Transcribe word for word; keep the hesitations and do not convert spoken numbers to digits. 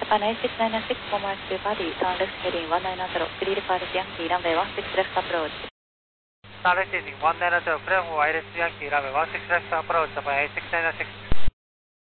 Japan A six nine six, four miles to Body, turn left heading one nine zero, three departed Yankee, runway one six left approach. Turn left heading one nine zero, clear for wireless Yankee, runway one six left approach, Japan A six nine six.